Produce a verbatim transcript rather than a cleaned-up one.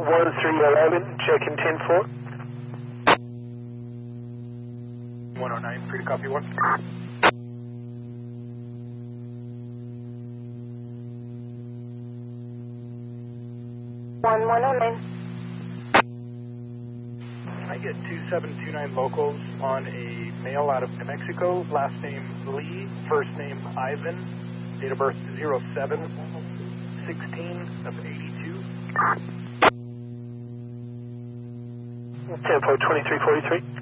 one three eleven, check in ten four. one oh nine, free to copy one. one one oh nine. Can I get two seven two nine locals on a male out of New Mexico, last name Lee, first name Ivan, date of birth zero seven sixteen of eighty-two. ten four, twenty-three forty-three.